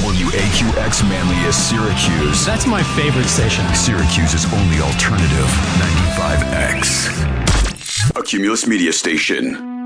WAQX Manly is Syracuse. That's my favorite station. Syracuse's only alternative, 95X. A Cumulus Media Station.